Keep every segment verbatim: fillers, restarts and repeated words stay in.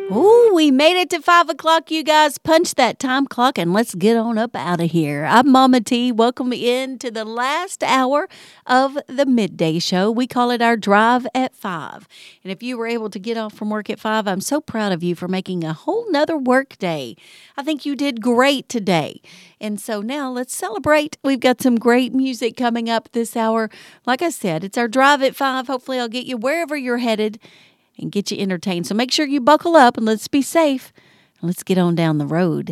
Ooh, we made it to five o'clock, you guys. Punch that time clock and let's get on up out of here. I'm Mama T. Welcome in to the last hour of the midday show. We call it our Drive at five. And if you were able to get off from work at five, I'm so proud of you for making a whole nother work day. I think you did great today. And so now let's celebrate. We've got some great music coming up this hour. Like I said, it's our Drive at five. Hopefully I'll get you wherever you're headed and get you entertained. So make sure you buckle up and let's be safe. Let's get on down the road.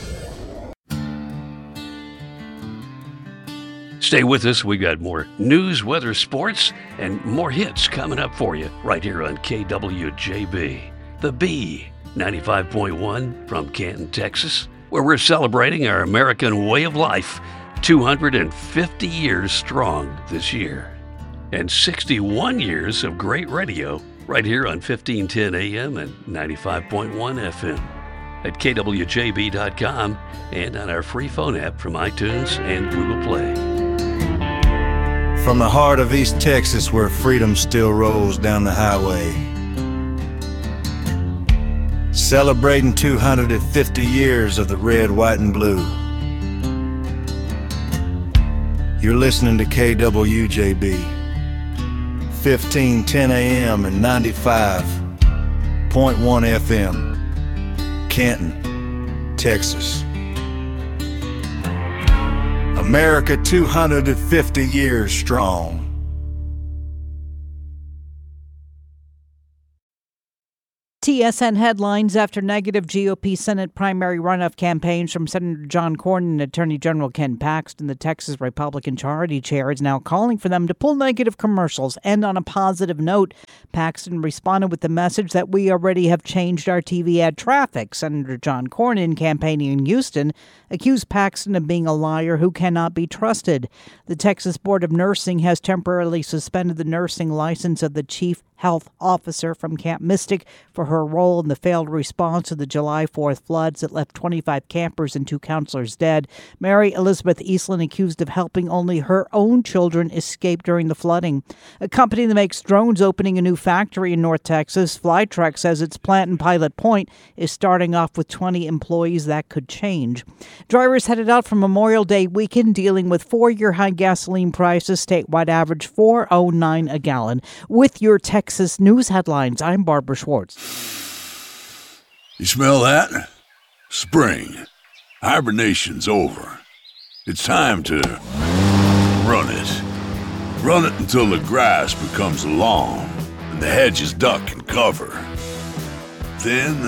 Stay with us. We've got more news, weather, sports, and more hits coming up for you right here on K W J B. The B, ninety-five point one from Canton, Texas, where we're celebrating our American way of life, two hundred fifty years strong this year. And sixty-one years of great radio right here on fifteen ten A M and ninety-five point one F M at K W J B dot com and on our free phone app from iTunes and Google Play. From the heart of East Texas, where freedom still rolls down the highway, celebrating two hundred fifty years of the red, white, and blue. You're listening to K W J B. fifteen ten A M and ninety-five point one F M, Canton, Texas. America two hundred fifty years strong. T S N headlines after negative G O P Senate primary runoff campaigns from Senator John Cornyn and Attorney General Ken Paxton. The Texas Republican Charity Chair is now calling for them to pull negative commercials. And on a positive note, Paxton responded with the message that we already have changed our T V ad traffic. Senator John Cornyn, campaigning in Houston, accused Paxton of being a liar who cannot be trusted. The Texas Board of Nursing has temporarily suspended the nursing license of the chief health officer from Camp Mystic for her role in the failed response to the July fourth floods that left twenty-five campers and two counselors dead. Mary Elizabeth Eastland, accused of helping only her own children escape during the flooding. A company that makes drones opening a new factory in North Texas, Flytrex, says its plant in Pilot Point is starting off with twenty employees. That could change. Drivers headed out for Memorial Day weekend dealing with four-year high gasoline prices. Statewide average four oh nine a gallon. With your Texas Texas news headlines, I'm Barbara Schwartz. You smell that? Spring. Hibernation's over. It's time to run it. Run it until the grass becomes long and the hedges duck and cover. Then,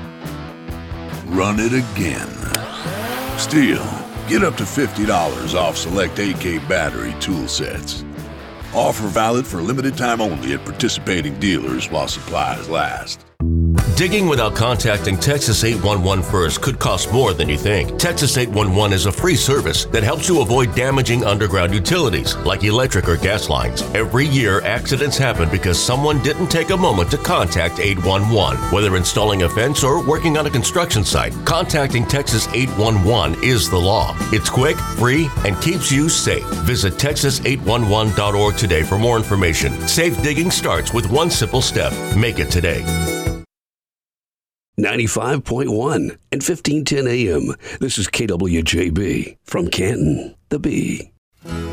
run it again. Still, get up to fifty dollars off select A K battery tool sets. Offer valid for limited time only at participating dealers while supplies last. Digging without contacting Texas eight one one first could cost more than you think. Texas eight one one is a free service that helps you avoid damaging underground utilities like electric or gas lines. Every year, accidents happen because someone didn't take a moment to contact eight one one. Whether installing a fence or working on a construction site, contacting Texas eight one one is the law. It's quick, free, and keeps you safe. Visit Texas eight one one dot org today for more information. Safe digging starts with one simple step. Make it today. ninety-five point one and fifteen ten A M. This is K W J B from Canton, the B.